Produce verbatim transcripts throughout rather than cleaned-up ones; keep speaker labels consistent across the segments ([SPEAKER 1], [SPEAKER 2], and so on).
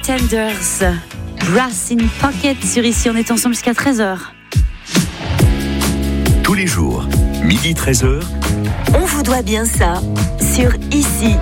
[SPEAKER 1] Pretenders, Brass in Pocket sur Ici, on est ensemble jusqu'à treize heures.
[SPEAKER 2] Tous les jours, midi treize heures.
[SPEAKER 3] On vous doit bien ça sur Ici.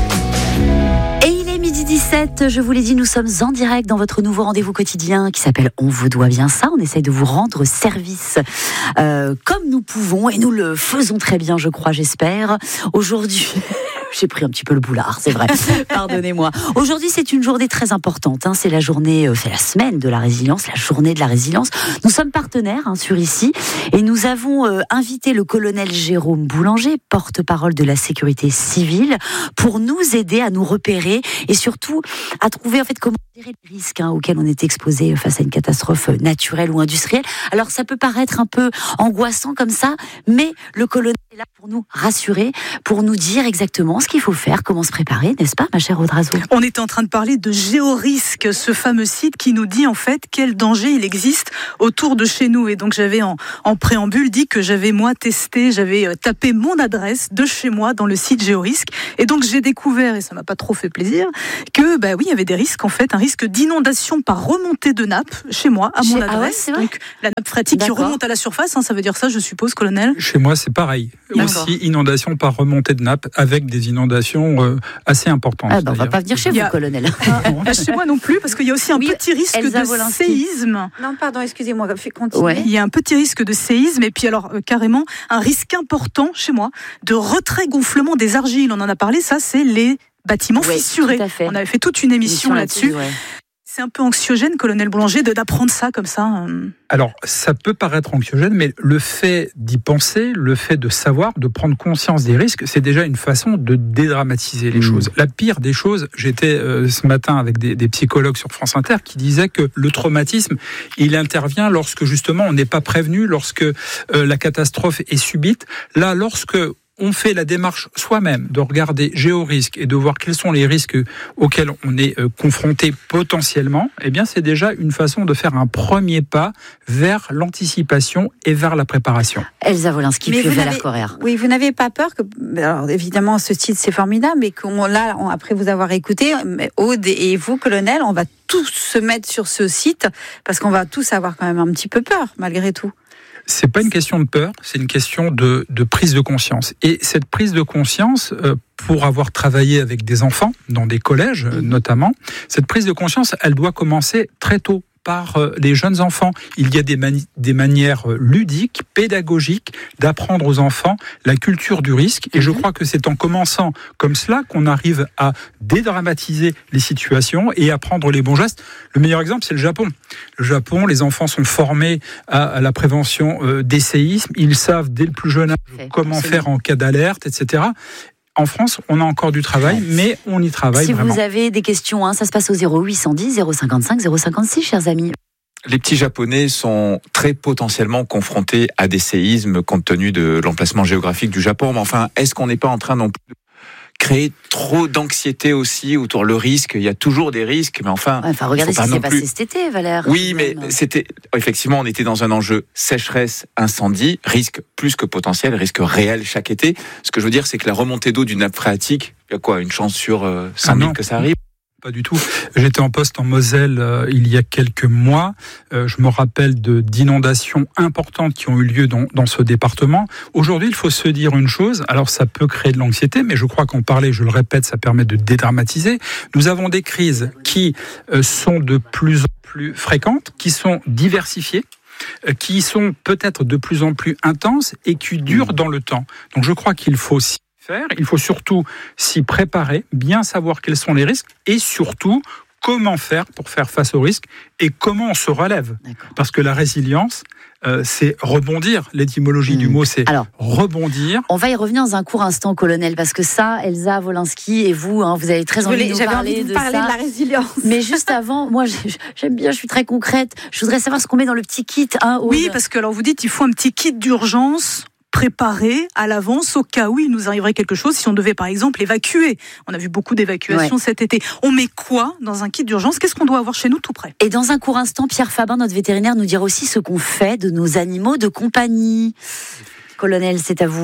[SPEAKER 1] Et il est midi dix-sept, je vous l'ai dit, nous sommes en direct dans votre nouveau rendez-vous quotidien qui s'appelle On vous doit bien ça. On essaye de vous rendre service euh, comme nous pouvons et nous le faisons très bien, je crois, j'espère. Aujourd'hui... J'ai pris un petit peu le boulard, c'est vrai. Pardonnez-moi. Aujourd'hui, c'est une journée très importante. Hein. C'est la journée, euh, c'est la semaine de la résilience, la journée de la résilience. Nous sommes partenaires hein, sur Ici et nous avons euh, invité le colonel Jérôme Boulanger, porte-parole de la sécurité civile, pour nous aider à nous repérer et surtout à trouver en fait comment gérer les risques hein, auxquels on est exposé face à une catastrophe naturelle ou industrielle. Alors ça peut paraître un peu angoissant comme ça, mais le colonel est là pour nous rassurer, pour nous dire exactement ce qu'il faut faire, comment se préparer, n'est-ce pas, ma chère Audrazo ?
[SPEAKER 4] On était en train de parler de Géorisque, ce fameux site qui nous dit en fait quel danger il existe autour de chez nous. Et donc j'avais en, en préambule dit que j'avais moi testé, j'avais tapé mon adresse de chez moi dans le site Géorisque. Et donc j'ai découvert, et ça m'a pas trop fait plaisir, que bah oui, il y avait des risques en fait, un risque d'inondation par remontée de nappe chez moi, à mon chez... adresse. Ah ouais, donc la nappe phréatique D'accord. qui remonte à la surface, hein, ça veut dire ça, je suppose, colonel ?
[SPEAKER 5] Chez moi, c'est pareil. D'accord. Aussi inondation par remontée de nappe avec des inondations euh, assez importantes.
[SPEAKER 1] Ah bah, on ne va pas venir chez vous, a... colonel.
[SPEAKER 4] Ah, chez moi non plus, parce qu'il y a aussi un oui, petit risque Elsa de Wolinski. séisme.
[SPEAKER 6] Non, pardon, excusez-moi, continuez.
[SPEAKER 4] Ouais. Il y a un petit risque de séisme, et puis alors, euh, carrément, un risque important chez moi de retrait-gonflement des argiles. On en a parlé, ça, c'est les bâtiments oui, fissurés. On avait fait toute une émission, émission là-dessus. là-dessus ouais. C'est un peu anxiogène, colonel Boulanger, de, d'apprendre ça comme ça.
[SPEAKER 5] Alors, ça peut paraître anxiogène, mais le fait d'y penser, le fait de savoir, de prendre conscience des risques, c'est déjà une façon de dédramatiser les mmh. choses. La pire des choses, j'étais euh, ce matin avec des, des psychologues sur France Inter qui disaient que le traumatisme, il intervient lorsque justement on n'est pas prévenu, lorsque euh, la catastrophe est subite. Là, lorsque on fait la démarche soi-même de regarder géorisque et de voir quels sont les risques auxquels on est confronté potentiellement, eh bien c'est déjà une façon de faire un premier pas vers l'anticipation et vers la préparation.
[SPEAKER 1] Elsa Wolinski, puis Valère Correa.
[SPEAKER 6] Oui, vous n'avez pas peur que, alors évidemment ce site c'est formidable, mais qu'on, là, on, après vous avoir écouté, Aude et vous, colonel, on va tous se mettre sur ce site parce qu'on va tous avoir quand même un petit peu peur malgré tout.
[SPEAKER 5] C'est pas une question de peur, c'est une question de, de prise de conscience. Et cette prise de conscience, euh, pour avoir travaillé avec des enfants, dans des collèges euh, notamment, cette prise de conscience, elle doit commencer très tôt, par les jeunes enfants. Il y a des, mani- des manières ludiques, pédagogiques, d'apprendre aux enfants la culture du risque. Et je crois que c'est en commençant comme cela qu'on arrive à dédramatiser les situations et à prendre les bons gestes. Le meilleur exemple, c'est le Japon. Le Japon, les enfants sont formés à, à la prévention euh, des séismes. Ils savent dès le plus jeune âge okay, comment absolument. faire en cas d'alerte, et cetera. En France, on a encore du travail, mais on y travaille
[SPEAKER 1] si
[SPEAKER 5] vraiment.
[SPEAKER 1] Si vous avez des questions, hein, ça se passe au zéro huit cent dix, zéro cinquante-cinq, zéro cinquante-six, chers amis.
[SPEAKER 7] Les petits Japonais sont très potentiellement confrontés à des séismes compte tenu de l'emplacement géographique du Japon. Mais enfin, est-ce qu'on n'est pas en train non plus de créer trop d'anxiété aussi autour le risque? Il y a toujours des risques, mais enfin...
[SPEAKER 1] Ouais, enfin, regardez ce qui s'est passé plus... cet été, Valère.
[SPEAKER 7] Oui, mais c'était... Effectivement, on était dans un enjeu sécheresse, incendie, risque plus que potentiel, risque réel chaque été. Ce que je veux dire, c'est que la remontée d'eau d'une nappe phréatique, il y a quoi, une chance sur euh, cent mille ah que ça arrive?
[SPEAKER 5] Pas du tout. J'étais en poste en Moselle euh, il y a quelques mois. Euh, je me rappelle de, d'inondations importantes qui ont eu lieu dans, dans ce département. Aujourd'hui, il faut se dire une chose. Alors, ça peut créer de l'anxiété, mais je crois qu'en parler, je le répète, ça permet de dédramatiser. Nous avons des crises qui euh, sont de plus en plus fréquentes, qui sont diversifiées, qui sont peut-être de plus en plus intenses et qui durent dans le temps. Donc, je crois qu'il faut s'y faire. Il faut surtout s'y préparer, bien savoir quels sont les risques et surtout comment faire pour faire face aux risques et comment on se relève. D'accord. Parce que la résilience, euh, c'est rebondir. L'étymologie mmh. du mot, c'est Alors, rebondir.
[SPEAKER 1] On va y revenir dans un court instant, colonel, parce que ça, Elsa Wolinski et vous, hein, vous avez très envie de nous
[SPEAKER 6] J'avais
[SPEAKER 1] parler,
[SPEAKER 6] envie de,
[SPEAKER 1] de
[SPEAKER 6] parler
[SPEAKER 1] ça.
[SPEAKER 6] de la résilience.
[SPEAKER 1] Mais juste avant, moi, j'aime bien, je suis très concrète. Je voudrais savoir ce qu'on met dans le petit kit. Hein,
[SPEAKER 4] oui, parce que alors vous dites, il faut un petit kit d'urgence préparer à l'avance au cas où il nous arriverait quelque chose, si on devait par exemple évacuer. On a vu beaucoup d'évacuations ouais. cet été. On met quoi dans un kit d'urgence? Qu'est-ce qu'on doit avoir chez nous tout près?
[SPEAKER 1] Et dans un court instant, Pierre Fabin, notre vétérinaire, nous dira aussi ce qu'on fait de nos animaux de compagnie. Colonel, c'est à vous.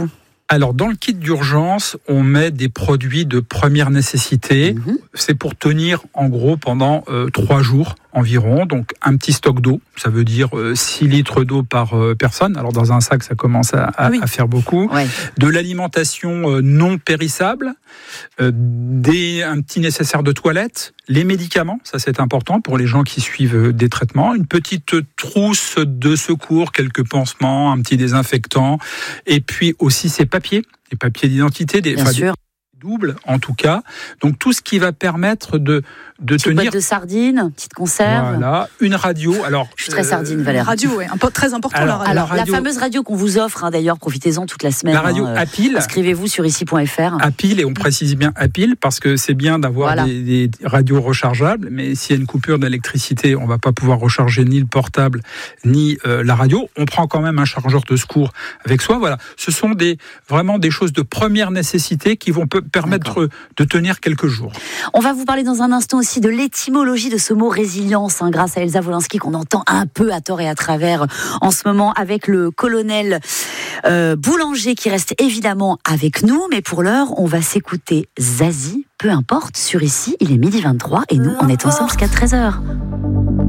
[SPEAKER 5] Alors, dans le kit d'urgence, on met des produits de première nécessité. Mmh. C'est pour tenir, en gros, pendant euh, trois jours environ. Donc, un petit stock d'eau. Ça veut dire euh, six litres d'eau par euh, personne. Alors, dans un sac, ça commence à, à, oui. à faire beaucoup. Ouais. De l'alimentation euh, non périssable. Euh, des, un petit nécessaire de toilette. Les médicaments, ça c'est important pour les gens qui suivent des traitements. Une petite trousse de secours, quelques pansements, un petit désinfectant. Et puis aussi ces papiers, les papiers d'identité, des, enfin, des doubles en tout cas. Donc tout ce qui va permettre de de
[SPEAKER 1] petite
[SPEAKER 5] tenir.
[SPEAKER 1] Boîte de sardines, petite conserve.
[SPEAKER 5] Voilà, une radio. Alors,
[SPEAKER 1] je suis très sardine, Valérie.
[SPEAKER 4] Radio, oui, très important. Alors, la radio.
[SPEAKER 1] Alors, la, radio, la fameuse radio qu'on vous offre, hein, d'ailleurs, profitez-en toute la semaine.
[SPEAKER 5] La radio
[SPEAKER 1] hein,
[SPEAKER 5] à pile.
[SPEAKER 1] Inscrivez-vous sur ici point f r.
[SPEAKER 5] À pile, et on précise bien à pile, parce que c'est bien d'avoir voilà. des, des radios rechargeables, mais s'il y a une coupure d'électricité, on ne va pas pouvoir recharger ni le portable, ni euh, la radio. On prend quand même un chargeur de secours avec soi. Voilà, ce sont des, vraiment des choses de première nécessité qui vont pe- permettre D'accord. de tenir quelques jours.
[SPEAKER 1] On va vous parler dans un instant aussi de l'étymologie de ce mot résilience, hein, grâce à Elsa Wolinski, qu'on entend un peu à tort et à travers en ce moment avec le colonel euh, Boulanger qui reste évidemment avec nous. Mais pour l'heure, on va s'écouter Zazie, peu importe, sur ici, il est midi vingt-trois et nous, on est ensemble jusqu'à treize heures.